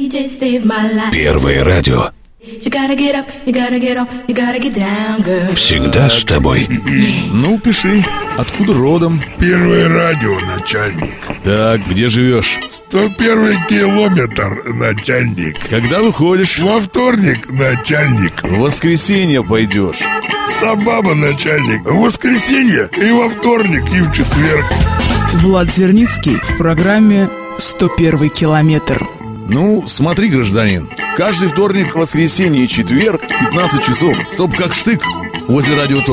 Первое радио. Всегда с тобой. Ну, пиши. Откуда родом? Первое радио, начальник. Так, где живешь? 101 километр, начальник. Когда выходишь? Во вторник, начальник. В воскресенье пойдешь. Сабаба, начальник. В воскресенье и во вторник, и в четверг. Влад Зерницкий в программе «101 километр». Ну, смотри, гражданин, каждый вторник, воскресенье и четверг в 15 часов, чтоб как штык возле радио.